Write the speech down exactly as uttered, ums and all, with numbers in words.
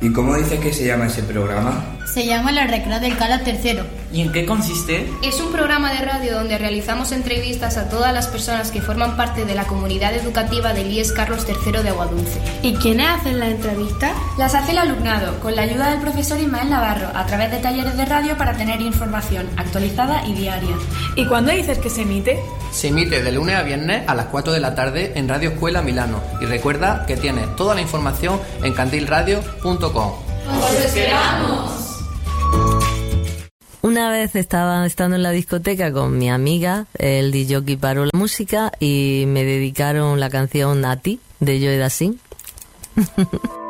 ¿Y cómo dices que se llama ese programa? Se llama La Recreo del Cala Tercero. ¿Y en qué consiste? Es un programa de radio donde realizamos entrevistas a todas las personas que forman parte de la comunidad educativa del I E S Carlos tercero de Aguadulce. ¿Y quiénes hacen las entrevistas? Las hace el alumnado, con la ayuda del profesor Ismael Navarro, a través de talleres de radio para tener información actualizada y diaria. ¿Y cuándo dices que se emite? Se emite de lunes a viernes a las cuatro de la tarde en Radio Escuela Milano. Y recuerda que tienes toda la información en candil radio punto com. ¡Os esperamos! Una vez estaba estando en la discoteca con mi amiga, el D J paró la música y me dedicaron la canción A ti, de Joe Dassin.